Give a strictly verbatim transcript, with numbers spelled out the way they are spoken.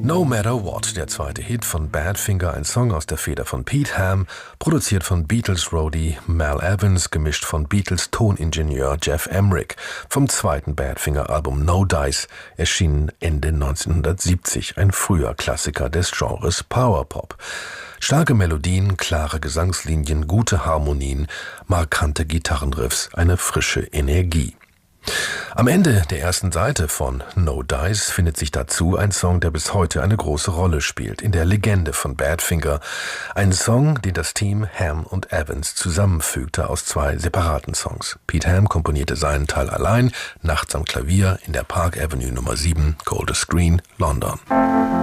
No Matter What, der zweite Hit von Badfinger, ein Song aus der Feder von Pete Ham, produziert von Beatles-Roadie Mal Evans, gemischt von Beatles-Toningenieur Geoff Emerick, vom zweiten Badfinger-Album No Dice, erschienen Ende neunzehnhundertsiebzig, ein früher Klassiker des Genres Powerpop. Starke Melodien, klare Gesangslinien, gute Harmonien, markante Gitarrenriffs, eine frische Energie. Am Ende der ersten Seite von No Dice findet sich dazu ein Song, der bis heute eine große Rolle spielt, in der Legende von Badfinger. Ein Song, den das Team Ham und Evans zusammenfügte aus zwei separaten Songs. Pete Ham komponierte seinen Teil allein, nachts am Klavier in der Park Avenue Nummer sieben, Golders Green, London.